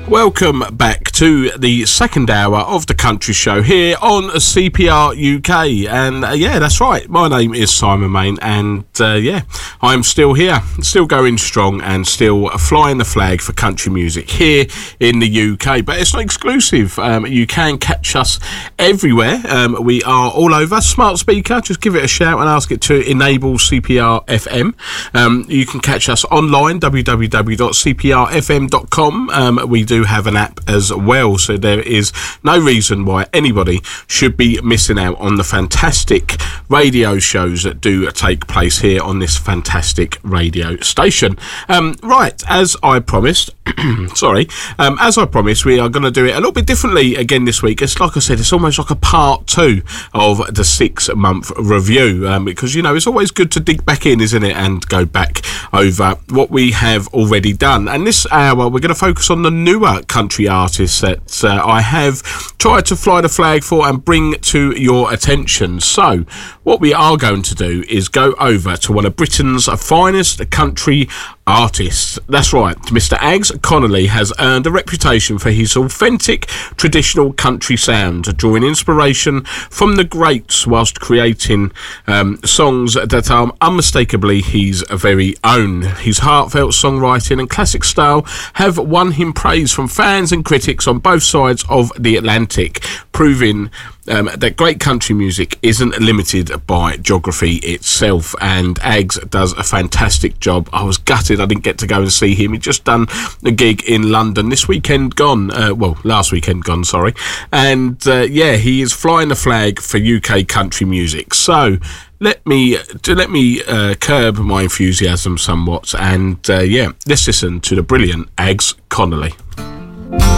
Welcome back to the second hour of the Country Show here on CPR UK, and yeah, that's right, my name is Simon Main, and yeah, I'm still here, still going strong and still flying the flag for country music here in the UK, but it's not exclusive. You can catch us everywhere. We are all over. Smart speaker, just give it a shout and ask it to enable CPR FM. You can catch us online, www.cprfm.com. We do have an app as well, so there is no reason why anybody should be missing out on the fantastic radio shows that do take place here on this fantastic radio station. Right, as I promised, as I promised, we are going to do it a little bit differently again this week. It's like I said, it's almost like a part 2 of the 6-month review, because, you know, it's always good to dig back in, isn't it, and go back over what we have already done. And this hour, we're going to focus on the newer country artists that I have tried to fly the flag for and bring to your attention. So what we are going to do is go over to one of Britain's finest country artists. That's right, Mr. Ags Connolly has earned a reputation for his authentic traditional country sound, drawing inspiration from the greats whilst creating songs that are unmistakably his very own. His heartfelt songwriting and classic style have won him praise from fans and critics on both sides of the Atlantic, proving that great country music isn't limited by geography itself, and Ags does a fantastic job. I was gutted I didn't get to go and see him. He'd just done a gig in London last weekend gone, sorry, and yeah, he is flying the flag for UK country music. So let me curb my enthusiasm somewhat, and yeah, let's listen to the brilliant Ags Connolly.